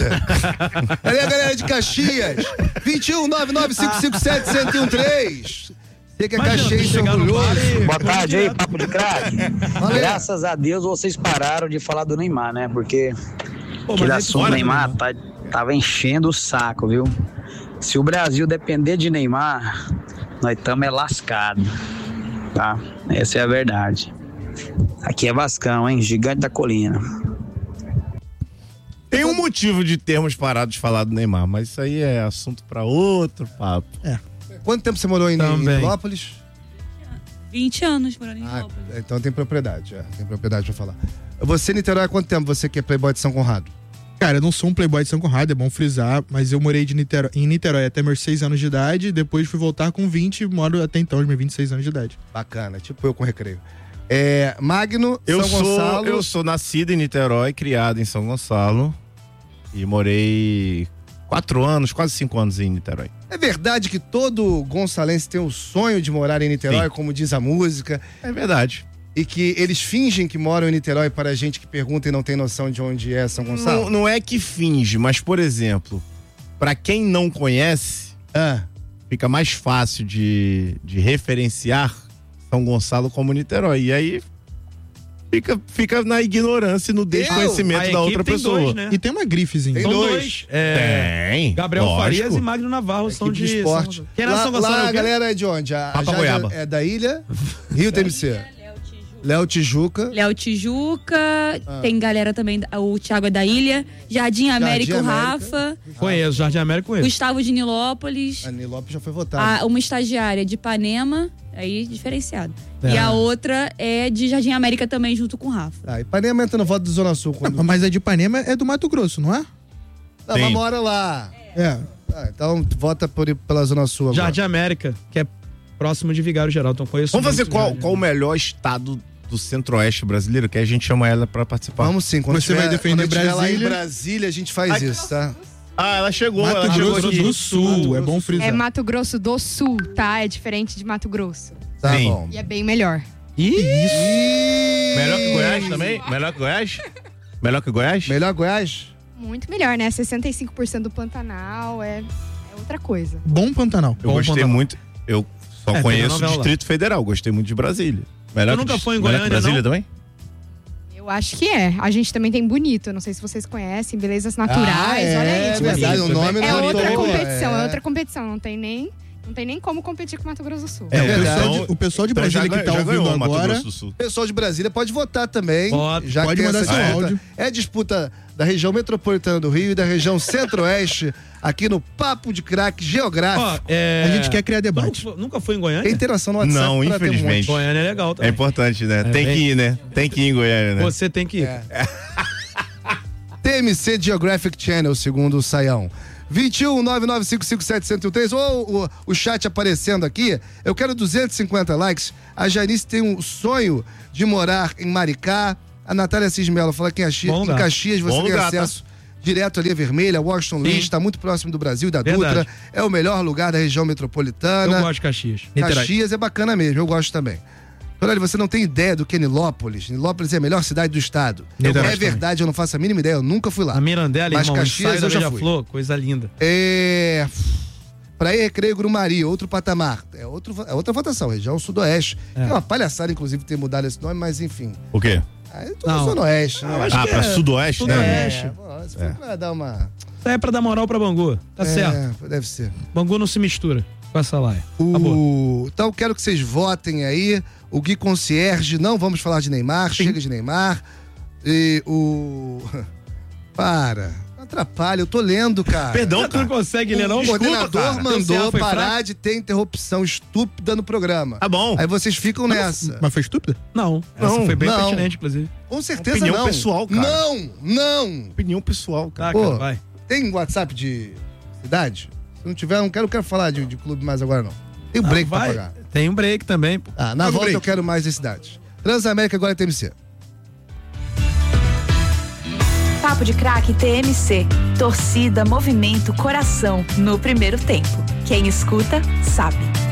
Valeu, galera de Caxias. vinte e um, nove nove cinco cinco sete, zero um três. Você que é Imagina, Caxias, tu chegar no orgulhoso. bar e- Boa tarde aí, papo de craque. Valeu. Graças a Deus vocês pararam de falar do Neymar, né? Porque Pô, aquele mas aí assunto fora, Neymar né? tá, tava enchendo o saco, viu? Se o Brasil depender de Neymar, nós estamos é lascado, tá? Essa é a verdade. Aqui é Vascão, hein? Gigante da colina. Tem um motivo de termos parado de falar do Neymar, mas isso aí é assunto pra outro papo. Quanto tempo você morou em Também. Nilópolis? vinte anos morando em Ah, Nilópolis. então tem propriedade, é, tem propriedade pra falar. Você, Niterói, há quanto tempo você que é playboy de São Conrado? Cara, eu não sou um playboy de São Conrado, é bom frisar, mas eu morei de Niterói, em Niterói até meus seis anos de idade, depois fui voltar com vinte e moro até então, os meus vinte e seis anos de idade. Bacana, tipo eu com recreio. É, Magno, Eu São sou, Gonçalo. eu sou nascido em Niterói, criado em São Gonçalo e morei quatro anos, quase cinco anos em Niterói. É verdade que todo gonçalense tem o sonho de morar em Niterói, Sim. como diz a música, É verdade. e que eles fingem que moram em Niterói para gente que pergunta e não tem noção de onde é São Gonçalo? Não, não é que finge, mas, por exemplo, pra quem não conhece, Ah, fica mais fácil de, de referenciar São Gonçalo como Niterói. E aí fica, fica na ignorância e no desconhecimento A da equipe outra tem pessoa. dois, né? E tem uma grifezinha. Tem São dois. dois. É, Tem. Gabriel lógico. Farias e Magno Navarro são equipe de, de esporte. São... Quem era lá São Gonçalo? lá é o a quê? galera é de onde? A, a Papa Jade Goiaba. é da ilha? Rio T M C. Léo Tijuca. Léo Tijuca, tem galera também, o Thiago é da Ilha, Jardim América, o América. Rafa, Conheço, Jardim América conheço. Gustavo de Nilópolis, A Nilópolis já foi votada. a- uma estagiária de Ipanema, aí diferenciado. É. E a outra é de Jardim América também, junto com o Rafa. Ah, Ipanema entra no voto do Zona Sul. Quando... Não, mas a de Ipanema é do Mato Grosso, não é? Não, mas mora lá. É. Ah, então vota por, pela Zona Sul agora. Jardim América, que é próximo de Vigário Geral, então conheço Vamos fazer muito qual, Jardim. qual o melhor estado do centro-oeste brasileiro, que a gente chama ela pra participar. Vamos sim, quando Você tiver, vai defender quando tiver lá em Brasília. Brasília, a gente faz Ai, isso, tá? Ah, ela chegou, Mato ela chegou Grosso aqui. do Sul, é bom frisar. É Mato Grosso do Sul, tá? É diferente de Mato Grosso. Tá Sim. bom. E é bem melhor. Ih, Melhor que Goiás também? Melhor que Goiás? Melhor que Goiás? Melhor Goiás? Muito melhor, né? sessenta e cinco por cento do Pantanal é, é outra coisa. Bom Pantanal. Eu Bom gostei Pantanal. muito. Eu só É, conheço tem a o novela lá. Distrito Federal, gostei muito de Brasília. Melhor Tu que nunca Dis- foi em melhor que Goiânia, Brasília não? também? Eu acho que é. A gente também tem Bonito. Eu não sei se vocês conhecem. Belezas Naturais. Ah, é, Olha aí. Tipo verdade, assim, o nome é não é outra à toa, competição. É. é. outra competição. Não tem nem, não tem nem como competir com o Mato Grosso do Sul. É, o, verdade. pessoal de, o pessoal de Então já Brasília que tá ganhou- já ouvindo ganhou o Mato agora. Grosso do Sul. O pessoal de Brasília pode votar também. Pode. já que Pode tem mandar essa seu disputa. áudio. É disputa da região metropolitana do Rio e da região centro-oeste, aqui no Papo de Craque Geográfico. Ó, é... A gente quer criar Tu debate. Nunca, nunca foi em Goiânia? Tem interação no WhatsApp. Não, pra ter um monte. infelizmente. Goiânia é legal É também. importante, né? É Tem bem- que ir, né? Tem que ir em Goiânia, né? Você tem que ir. É. T M C Geographic Channel, segundo o Saião. vinte e um, nove nove cinco cinco sete zero zero três, ou o, o chat aparecendo aqui. Eu quero duzentos e cinquenta likes. A Janice tem um sonho de morar em Maricá. A Natália Cismelo fala que em Caxias, em Caxias você Bom tem lugar, acesso direto ali a Vermelha, Washington Luiz, está muito próximo do Brasil e da Verdade. Dutra. É o melhor lugar da região metropolitana. Eu gosto de Caxias. Caxias é bacana mesmo, eu gosto também. Olha, você não tem ideia do que é Nilópolis. Nilópolis é a melhor cidade do estado. Niterói É verdade, eu não faço a mínima ideia, eu nunca fui lá. A Mirandela, Mas irmão, Caxias sai da eu já fui. Beija-Flor, coisa linda. É... Praia Recreio Grumari, outro patamar. É, outro, é outra votação, região sudoeste. É. é uma palhaçada, inclusive, ter mudado esse nome, mas enfim. O quê? Aí tu no sudoeste, né? Ah, pra é, sudoeste, né? Sudoeste. É, pô, se for é. pra dar uma... Isso aí é pra dar moral pra Bangu, tá é, certo. Deve ser. Bangu não se mistura com essa laia. O... Então quero que vocês votem aí. O Gui Concierge, não vamos falar de Neymar, Sim. chega de Neymar. E o... Para... Atrapalha, eu tô lendo, cara. Perdão, tu não consegue ler, não? O coordenador Desculpa, mandou parar fraco? de ter interrupção estúpida no programa. Tá bom. Aí vocês ficam mas nessa. Mas foi estúpida? Não. Não, essa foi bem não. pertinente, inclusive. Com certeza Opinião não. pessoal, cara. Não, não. Opinião pessoal, cara. Ah, Pô, cara, vai. tem WhatsApp de cidade? Se não tiver, não quero, quero falar de, de clube mais agora, não. Tem um break vai. pra pagar. Tem um break também. Pô. Ah, na Faz volta break. eu quero mais de cidade. Transamérica agora é T M C. Papo de Craque T M C. Torcida, movimento, coração no primeiro tempo. Quem escuta, sabe.